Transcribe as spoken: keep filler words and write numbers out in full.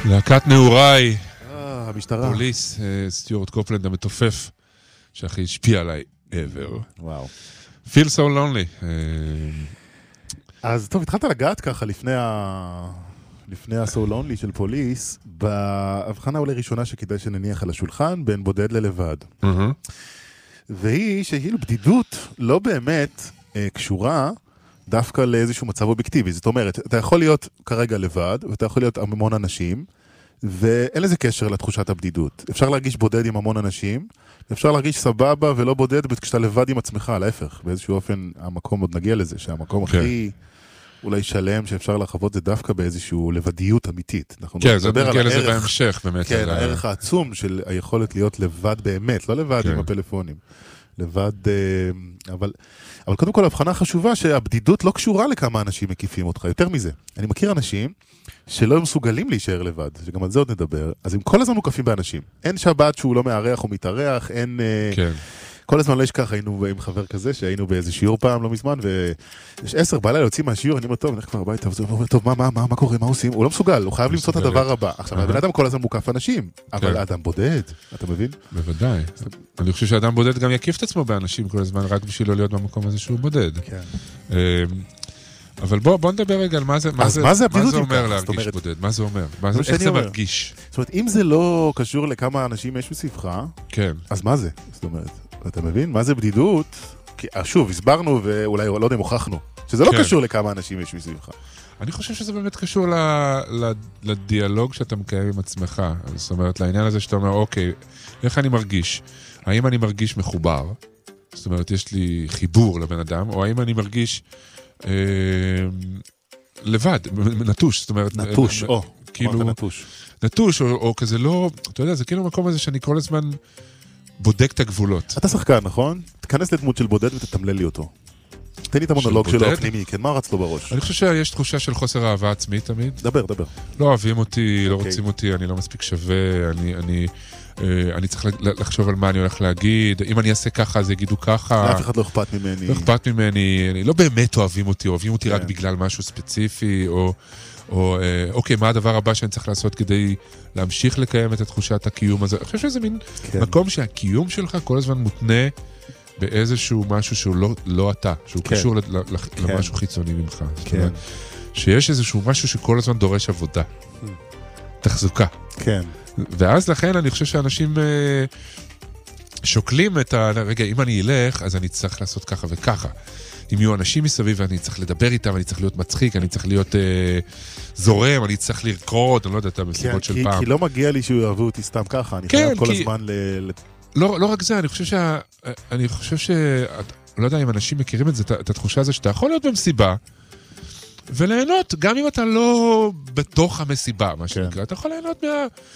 להקת נעוריי, המשטרה. פוליס, סטיוארט קופלנד המתופף, שהכי השפיע עליי ever. וואו. Feel so lonely. אז טוב, התחלת לגעת ככה לפני ה... לפני ה-So Lonely של פוליס, בהבחנה אולי ראשונה שכדאי שנניח על השולחן, בין בודד ללבד. והיא שהיא בדידות לא באמת אה, קשורה דווקא לאיזשהו מצב אובייקטיבי. זאת אומרת, אתה יכול להיות כרגע לבד, ואתה יכול להיות המון אנשים, ואין לזה קשר לתחושת הבדידות. אפשר להרגיש בודד עם המון אנשים, אפשר להרגיש סבבה ולא בודד כשאתה לבד עם עצמך, להפך. באיזשהו אופן המקום עוד נגיע לזה, שהמקום okay. הכי אולי שלם שאפשר לחוות זה דווקא באיזשהו לבדיות אמיתית. כן, זה נגיע לזה בהמשך באמת. כן, הערך העצום של היכולת להיות לבד באמת, לא לבד עם הפלאפונים. לבד, אבל, אבל קודם כל ההבחנה חשובה שהבדידות לא קשורה לכמה אנשים מקיפים אותך. יותר מזה, אני מכיר אנשים שלא מסוגלים להישאר לבד, שגם על זה עוד נדבר, אז הם כל הזמן מוקפים באנשים. אין שבת שהוא לא מארח או מתארח, אין... כן. כל הזמן לא יש ככה, היינו עם חבר כזה, שהיינו באיזה שיעור פעם לא מזמן, ויש עשר בלילה יוצאים מהשיעור, אני אומר, טוב, נלך כבר הביתה, הוא אומר, טוב, מה, מה, מה, מה קורה, מה עושים? הוא לא מסוגל, הוא חייב למצוא את הדבר הבא. עכשיו, הבן אדם כל הזמן מוקף אנשים, אבל האדם בודד, אתה מבין? בוודאי. אני חושב שאדם בודד גם יקיף את עצמו באנשים כל הזמן, רק בשביל לא להיות במקום הזה שהוא בודד. כן. אבל בוא, בוא נדבר רגע על מה זה, מה זה, מה זה אומר להרגיש בודד, מה זה אומר, איך זה מרגיש. זאת אומרת, אם זה לא קשור לכמה אנשים יש בסביבך, כן. אז מה זה? זאת אומרת, אתה מבין? מה זה בדידות? כי, שוב, הסברנו ואולי לא יודע אם הוכחנו, שזה לא קשור לכמה אנשים יש בסביבך. אני חושב שזה באמת קשור לדיאלוג שאתה מקיים עם עצמך. זאת אומרת, לעניין הזה שאתה אומר, אוקיי, איך אני מרגיש? האם אני מרגיש מחובר? זאת אומרת, יש לי חיבור לבן אדם, או האם אני מרגיש לבד, נטוש, זאת אומרת... נטוש, או, כאילו, נטוש. נטוש, או כזה לא, אתה יודע, זה כאילו המקום הזה שאני כל הזמן בודק את הגבולות. אתה שחקן, נכון? תכנס לדמות של בודד ותתמלל לי אותו. תן לי את המונולוג שלו הפנימי, כן, מה רץ לו בראש? אני חושב שיש תחושה של חוסר אהבה עצמית תמיד. דבר, דבר. לא אוהבים אותי, לא רוצים אותי, אני לא מספיק שווה, אני... אני אני צריך לחשוב על מה אני הולך להגיד, אם אני אעשה ככה אז יגידו ככה. אף אחד לא אכפת ממני. לא אכפת ממני, לא באמת אוהבים אותי, אוהבים אותי רק בגלל משהו ספציפי, או אוקיי, מה הדבר הבא שאני צריך לעשות כדי להמשיך לקיים את התחושת הקיום הזה. אני חושב שזה מין מקום שהקיום שלך כל הזמן מותנה באיזשהו משהו שהוא לא אתה, שהוא קשור למשהו חיצוני ממך. שיש איזשהו משהו שכל הזמן דורש עבודה. תחזוקה. כן. ואז לכן אני חושב שאנשים אה, שוקלים את הרגע, אם אני אלך, אז אני צריך לעשות ככה וככה. אם יהיו אנשים מסביב, אני צריך לדבר איתם, אני צריך להיות מצחיק, אני צריך להיות אה, זורם, אני צריך לרקוד, אני לא יודע, את המסיבות כן, של כי, פעם. כי לא מגיע לי שהוא יאהבו אותי סתם ככה, אני כן, חייב כל כי... הזמן ל... לא, לא רק זה, אני חושב שה... אני חושב ש... לא יודע אם אנשים מכירים את זה, את התחושה הזו שאתה יכול להיות במסיבה, וליהנות, גם אם אתה לא בתוך המסיבה, מה שנקרא, אתה יכול ליהנות